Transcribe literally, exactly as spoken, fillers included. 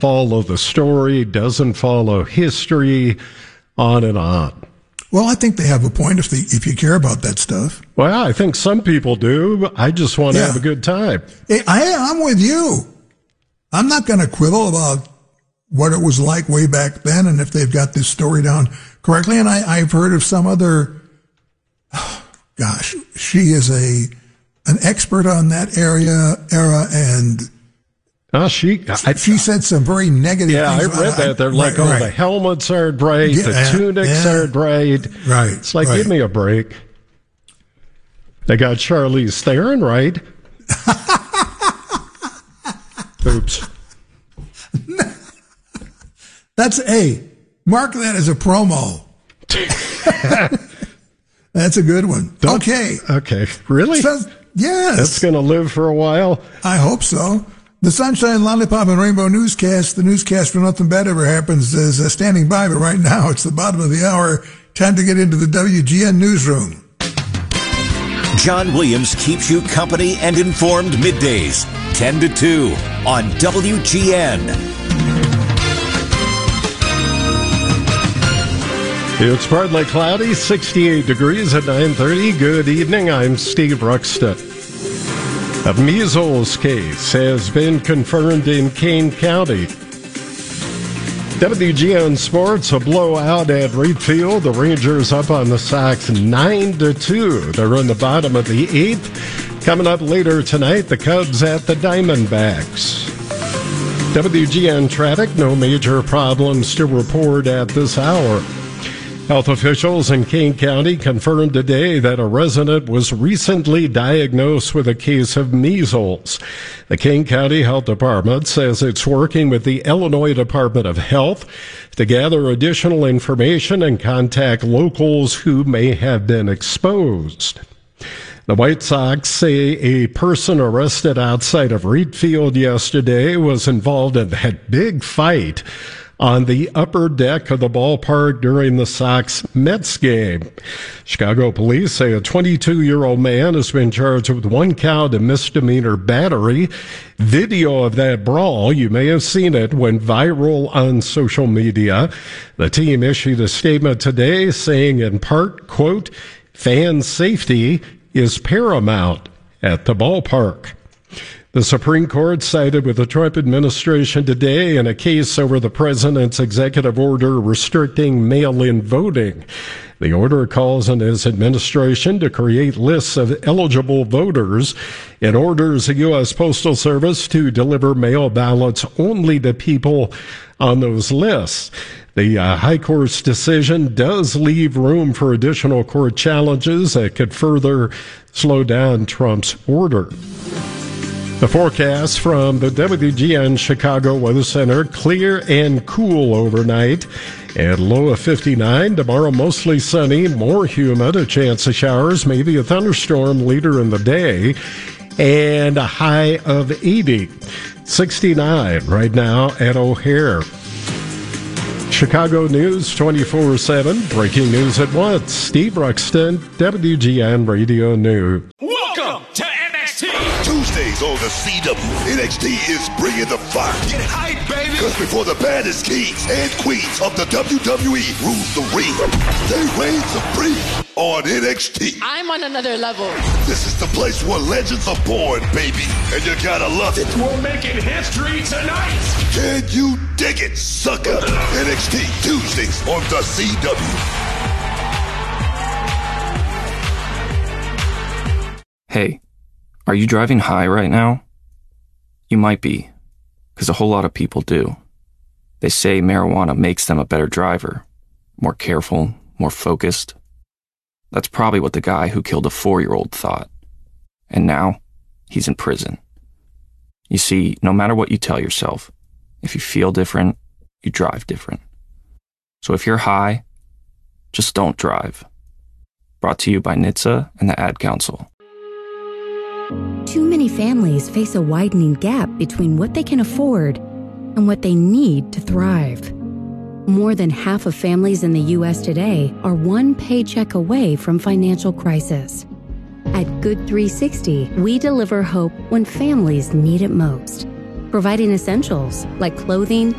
follow the story, doesn't follow history, on and on. Well, I think they have a point if they, if you care about that stuff. Well, I think some people do. I just want to Yeah. have a good time. Hey, I, I'm with you. I'm not going to quibble about what it was like way back then and if they've got this story down correctly. And I, I've heard of some other, oh, gosh, she is a an expert on that area era, and Oh, she, I, she said some very negative yeah, things. I read that. They're like, right, oh, right. the helmets aren't right, Yeah, the tunics yeah. aren't right. Right, It's like, right. give me a break. They got Charlize Theron right. Oops. That's a mark that as a promo. That's a good one. Don't- Okay. Okay. Really? So, yes. That's going to live for a while? I hope so. The Sunshine, Lollipop, and Rainbow newscast, the newscast where nothing bad ever happens, is uh, standing by. But right now, it's the bottom of the hour. Time to get into the W G N newsroom. John Williams keeps you company and informed middays, ten to two on W G N. It's partly cloudy, sixty-eight degrees at nine thirty. Good evening. I'm Steve Ruxton. A measles case has been confirmed in Kane County. W G N Sports, a blowout at Reed Field. The Rangers up on the Sox nine to two. They're in the bottom of the eighth. Coming up later tonight, the Cubs at the Diamondbacks. W G N traffic, no major problems to report at this hour. Health officials in Kane County confirmed today that a resident was recently diagnosed with a case of measles. The Kane County Health Department says it's working with the Illinois Department of Health to gather additional information and contact locals who may have been exposed. The White Sox say a person arrested outside of Reed Field yesterday was involved in that big fight on the upper deck of the ballpark during the Sox-Mets game. Chicago police say a twenty-two-year-old man has been charged with one count of misdemeanor battery. Video of that brawl, you may have seen it, went viral on social media. The team issued a statement today saying in part, quote, fan safety is paramount at the ballpark. The Supreme Court sided with the Trump administration today in a case over the president's executive order restricting mail-in voting. The order calls on his administration to create lists of eligible voters and orders the U S Postal Service to deliver mail ballots only to people on those lists. The uh, High Court's decision does leave room for additional court challenges that could further slow down Trump's order. The forecast from the W G N Chicago Weather Center, clear and cool overnight at low of fifty-nine. Tomorrow mostly sunny, more humid, a chance of showers, maybe a thunderstorm later in the day, and a high of eighty. sixty-nine right now at O'Hare. Chicago News twenty-four seven, breaking news at once. Steve Ruxton, W G N Radio News. Welcome to N X T. Tuesdays on the C W, N X T is bringing the fire. Get hype, baby. Because before the baddest kings and queens of the W W E rule the ring, they reign supreme on N X T. I'm on another level. This is the place where legends are born, baby, and you gotta love it. We're making history tonight. Can you dig it, sucker? N X T Tuesdays on the C W. Hey, are you driving high right now? You might be, because a whole lot of people do. They say marijuana makes them a better driver, more careful, more focused. That's probably what the guy who killed a four-year-old thought. And now, he's in prison. You see, no matter what you tell yourself, if you feel different, you drive different. So if you're high, just don't drive. Brought to you by N H T S A and the Ad Council. Too many families face a widening gap between what they can afford and what they need to thrive. More than half of families in the U S today are one paycheck away from financial crisis. At Good three sixty, we deliver hope when families need it most. providing essentials like clothing,